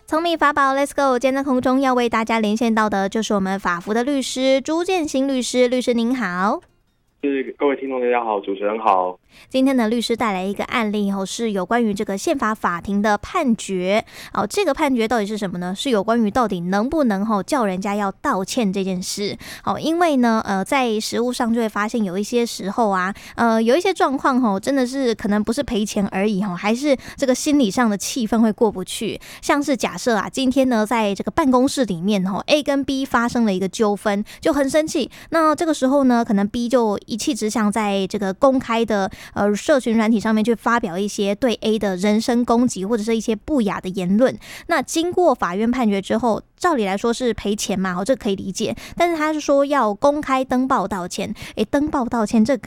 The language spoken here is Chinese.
聪明法宝 Let's Go， 今天在空中要为大家连线到的就是我们法服的律师朱建新律师。律师您好。 各位听众大家好，主持人好。 今天的律师带来一个案例是有关于这个宪法法庭的判决。这个判决到底是什么呢？是有关于到底能不能叫人家要道歉这件事。因为呢在实务上就会发现有一些时候啊有一些状况真的是可能不是赔钱而已还是这个心理上的气氛会过不去。像是假设今天呢在这个办公室里面A 跟 B 发生了一个纠纷，就很生气。那这个时候呢可能 B 就一气之下在这个公开的社群软体上面去发表一些对 A 的人身攻击或者是一些不雅的言论。那经过法院判决之后，照理来说是赔钱嘛，这可以理解。但是他是说要公开登报道歉，登报道歉这